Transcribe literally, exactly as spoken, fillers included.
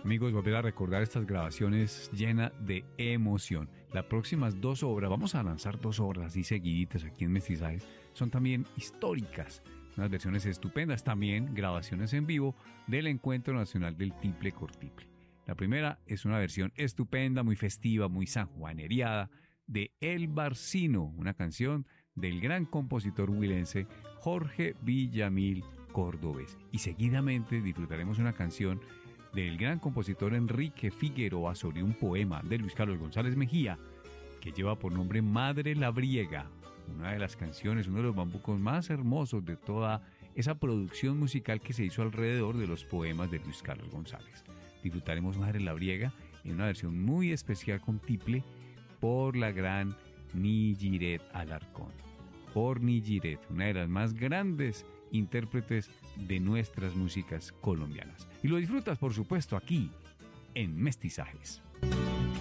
Amigos, volver a recordar estas grabaciones llena de emoción. Las próximas dos obras, vamos a lanzar dos obras así seguiditas aquí en Mestizajes, son también históricas, unas versiones estupendas, también grabaciones en vivo del Encuentro Nacional del Tiple Cortiple. La primera es una versión estupenda, muy festiva, muy sanjuaneriada, de El Barcino, una canción del gran compositor huilense Jorge Villamil Cordobés. Y seguidamente disfrutaremos una canción del gran compositor Enrique Figueroa sobre un poema de Luis Carlos González Mejía que lleva por nombre Madre Labriega, una de las canciones, uno de los bambucos más hermosos de toda esa producción musical que se hizo alrededor de los poemas de Luis Carlos González. Disfrutaremos Madre Labriega en una versión muy especial con tiple por la gran Nijiret Alarcón. Por Nijiret, una de las más grandes intérpretes de nuestras músicas colombianas. Y lo disfrutas, por supuesto, aquí en Mestizajes.